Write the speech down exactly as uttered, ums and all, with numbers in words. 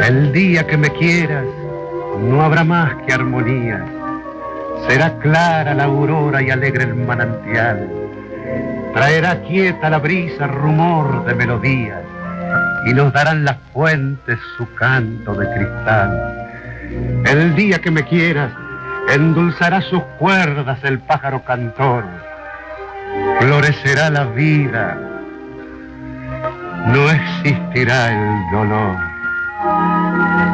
El día que me quieras no habrá más que armonía. Será clara la aurora y alegre el manantial. Traerá quieta la brisa rumor de melodías y nos darán las fuentes su canto de cristal. El día que me quieras endulzará sus cuerdas el pájaro cantor. Florecerá la vida, no existirá el dolor.